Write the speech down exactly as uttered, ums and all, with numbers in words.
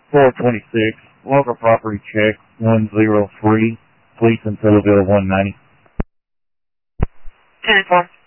four twenty-six, local property check one zero three, police in Taylorville one ninety. ten four.